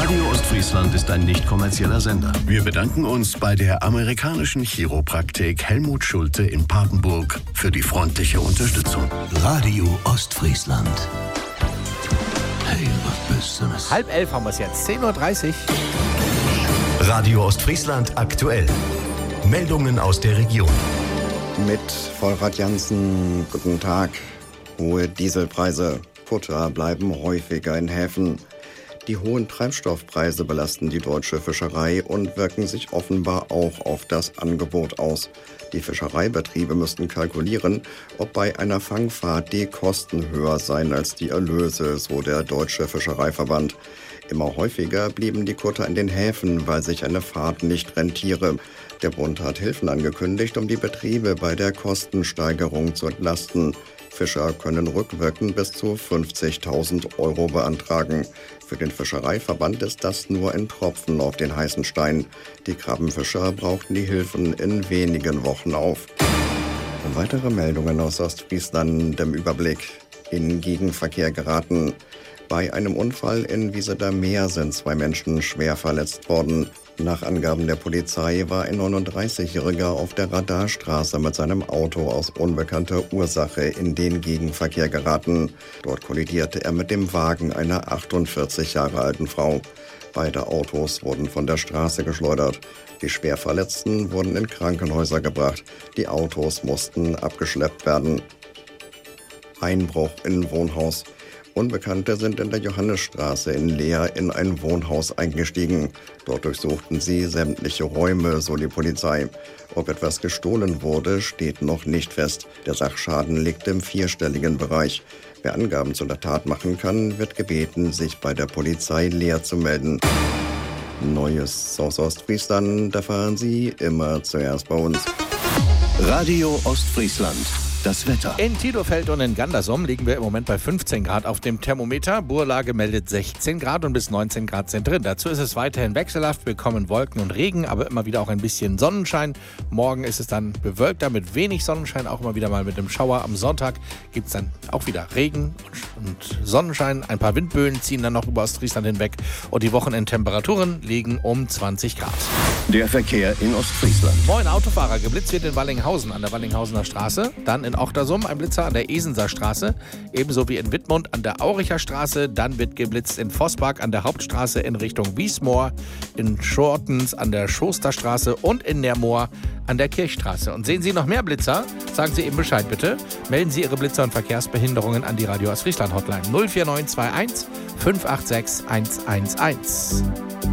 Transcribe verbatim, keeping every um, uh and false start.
Radio Ostfriesland ist ein nicht kommerzieller Sender. Wir bedanken uns bei der amerikanischen Chiropraktik Helmut Schulte in Papenburg für die freundliche Unterstützung. Radio Ostfriesland. Hey, was bist du das? Halb elf haben wir es jetzt, zehn Uhr dreißig. Radio Ostfriesland aktuell. Meldungen aus der Region. Mit Vollrad Jansen, guten Tag. Hohe Dieselpreise. Kutter bleiben häufiger in Häfen. Die hohen Treibstoffpreise belasten die deutsche Fischerei und wirken sich offenbar auch auf das Angebot aus. Die Fischereibetriebe müssten kalkulieren, ob bei einer Fangfahrt die Kosten höher seien als die Erlöse, so der Deutsche Fischereiverband. Immer häufiger blieben die Kutter in den Häfen, weil sich eine Fahrt nicht rentiere. Der Bund hat Hilfen angekündigt, um die Betriebe bei der Kostensteigerung zu entlasten. Fischer können rückwirkend bis zu fünfzigtausend Euro beantragen. Für den Fischereiverband ist das nur ein Tropfen auf den heißen Stein. Die Krabbenfischer brauchten die Hilfen in wenigen Wochen auf. Weitere Meldungen aus Ostfriesland im Überblick. In Gegenverkehr geraten. Bei einem Unfall in Wieseter Meer sind zwei Menschen schwer verletzt worden. Nach Angaben der Polizei war ein neununddreißigjähriger auf der Radarstraße mit seinem Auto aus unbekannter Ursache in den Gegenverkehr geraten. Dort kollidierte er mit dem Wagen einer achtundvierzig Jahre alten Frau. Beide Autos wurden von der Straße geschleudert. Die Schwerverletzten wurden in Krankenhäuser gebracht. Die Autos mussten abgeschleppt werden. Einbruch in Wohnhaus. Unbekannte sind in der Johannesstraße in Leer in ein Wohnhaus eingestiegen. Dort durchsuchten sie sämtliche Räume, so die Polizei. Ob etwas gestohlen wurde, steht noch nicht fest. Der Sachschaden liegt im vierstelligen Bereich. Wer Angaben zu der Tat machen kann, wird gebeten, sich bei der Polizei Leer zu melden. Neues aus Ostfriesland erfahren Sie immer zuerst bei uns. Radio Ostfriesland. Das Wetter. In Titelfeld und in Gandersum liegen wir im Moment bei fünfzehn Grad auf dem Thermometer. Burlage meldet sechzehn Grad und bis neunzehn Grad sind drin. Dazu ist es weiterhin wechselhaft. Wir bekommen Wolken und Regen, aber immer wieder auch ein bisschen Sonnenschein. Morgen ist es dann bewölkter mit wenig Sonnenschein, auch immer wieder mal mit einem Schauer. Am Sonntag gibt es dann auch wieder Regen und Sonnenschein. Ein paar Windböen ziehen dann noch über Ostfriesland hinweg. Und die Wochenendtemperaturen liegen um zwanzig Grad. Der Verkehr in Ostfriesland. Moin Autofahrer, geblitzt wird in Wallinghausen an der Wallinghausener Straße. Dann in Ochtersum ein Blitzer an der Esenser Straße, ebenso wie in Wittmund an der Auricher Straße. Dann wird geblitzt in Vossbach an der Hauptstraße in Richtung Wiesmoor, in Schortens an der Schosterstraße und in Nermoor an der Kirchstraße. Und sehen Sie noch mehr Blitzer? Sagen Sie eben Bescheid bitte. Melden Sie Ihre Blitzer und Verkehrsbehinderungen an die Radio Ostfriesland Hotline null vier neun zwei eins fünf acht sechs eins eins eins.